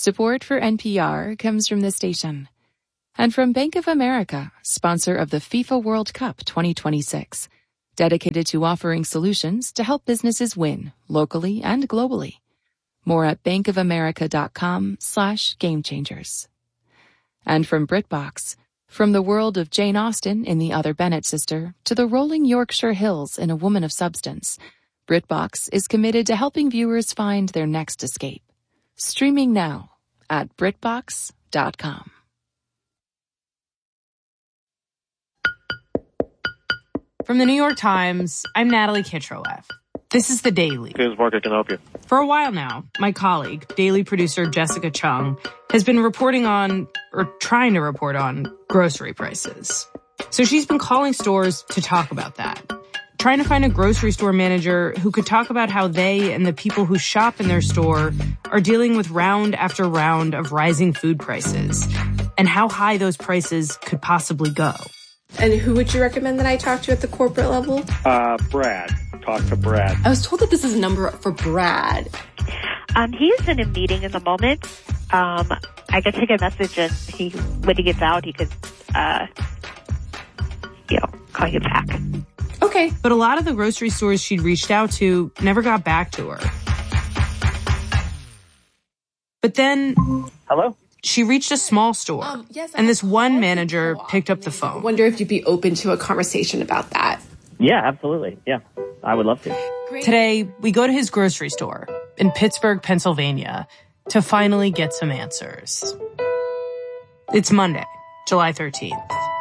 Support for NPR comes from this station. And from Bank of America, sponsor of the FIFA World Cup 2026. Dedicated to offering solutions to help businesses win, locally and globally. More at bankofamerica.com/gamechangers. And from BritBox, from the world of Jane Austen in The Other Bennet Sister to the rolling Yorkshire Hills in A Woman of Substance, BritBox is committed to helping viewers find their next escape. Streaming now at BritBox.com. From the New York Times, I'm Natalie Kitroeff. This is The Daily. James Mark, I can help you. For a while now, my colleague, Daily producer Jessica Chung, has been reporting on, or trying to report on, grocery prices. So she's been calling stores to talk about that. Trying to find a grocery store manager who could talk about how they and the people who shop in their store are dealing with round after round of rising food prices and how high those prices could possibly go. And who would you recommend that I talk to at the corporate level? Brad. Talk to Brad. I was told that this is a number for Brad. He's in a meeting at the moment. I could take a message and when he gets out, he could, call you back. Okay. But a lot of the grocery stores she'd reached out to never got back to her. But then... Hello? She reached a small store, and this one manager picked up the phone. I wonder if you'd be open to a conversation about that. Yeah, absolutely. Yeah, I would love to. Today, we go to his grocery store in Pittsburgh, Pennsylvania, to finally get some answers. It's Monday, July 13th.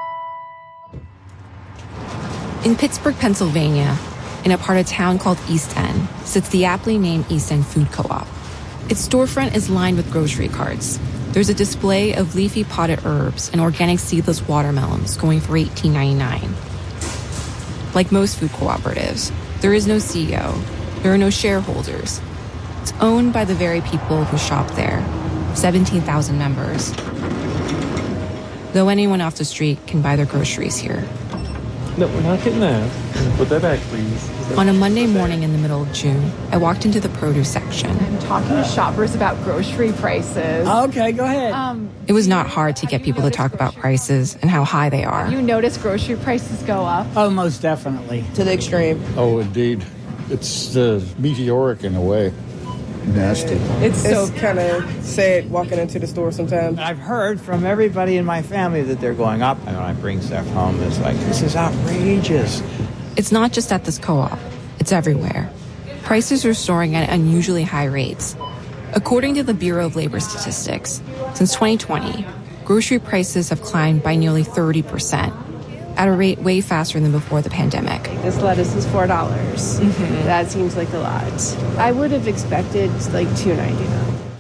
In Pittsburgh, Pennsylvania, in a part of town called East End, sits the aptly named East End Food Co-op. Its storefront is lined with grocery carts. There's a display of leafy potted herbs and organic seedless watermelons going for $18.99. Like most food cooperatives, there is no CEO. There are no shareholders. It's owned by the very people who shop there, 17,000 members. Though anyone off the street can buy their groceries here. No, we're not getting that. Put that back, please. On a Monday morning in the middle of June, I walked into the produce section. I'm talking to shoppers about grocery prices. Okay, go ahead. It was not hard to get people to talk about prices and how high they are. You notice grocery prices go up? Oh, most definitely. To the extreme. Oh, indeed. It's meteoric in a way. Nasty. It's kind of sad walking into the store sometimes. I've heard from everybody in my family that they're going up. And when I bring stuff home, it's like, this is outrageous. It's not just at this co-op. It's everywhere. Prices are soaring at unusually high rates. According to the Bureau of Labor Statistics, since 2020, grocery prices have climbed by nearly 30%, at a rate way faster than before the pandemic. This lettuce is $4. Mm-hmm. That seems like a lot. I would have expected like $2.99.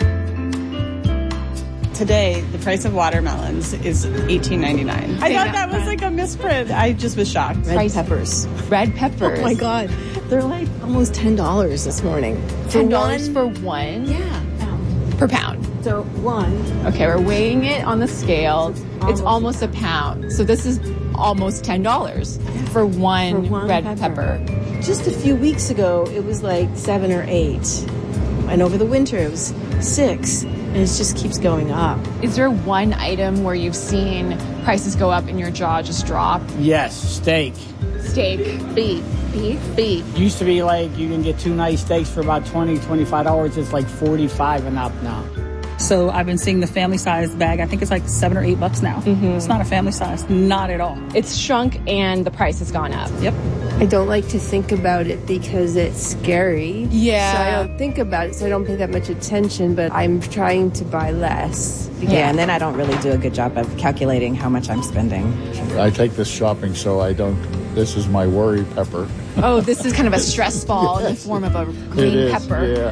Today, the price of watermelons is $18.99. I thought that was like a misprint. I just was shocked. Red peppers. Red peppers. Oh my God. They're like almost $10 this morning. $10 for one? Yeah. Per pound. So one. Okay, we're weighing it on the scale. It's almost a pound. So this is almost $10 for one red pepper. Just a few weeks ago, it was like 7 or 8. And over the winter, it was 6. And it just keeps going up. Is there one item where you've seen prices go up and your jaw just drop? Yes, steak. Steak. Beef. Used to be like you can get 2 nice steaks for about $20, $25. It's like $45 and up now. So I've been seeing the family size bag. I think it's like $7 or $8 now. Mm-hmm. It's not a family size, not at all. It's shrunk and the price has gone up. Yep. I don't like to think about it because it's scary. Yeah. So I don't think about it, so I don't pay that much attention, but I'm trying to buy less. Yeah, and then I don't really do a good job of calculating how much I'm spending. I take this shopping, so I don't. This is my worry pepper. Oh, this is kind of a stress ball in the form of a green pepper. Yeah.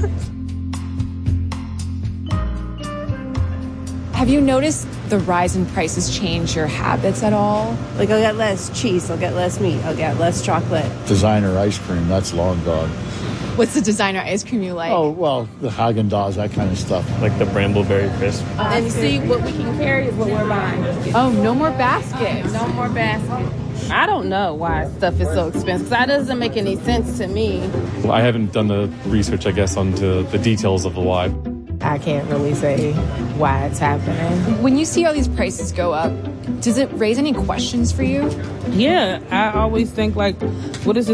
Have you noticed the rise in prices change your habits at all? Like I'll get less cheese, I'll get less meat, I'll get less chocolate. Designer ice cream, that's long gone. What's the designer ice cream you like? Oh, well, the Haagen-Dazs, that kind of stuff. Like the Brambleberry Crisp. And see, what we can carry is what we're buying. Oh, no more baskets. No more baskets. I don't know why stuff is so expensive. That doesn't make any sense to me. Well, I haven't done the research, I guess, onto the details of the why. I can't really say why it's happening. When you see all these prices go up, does it raise any questions for you? Yeah, I always think, like, what is this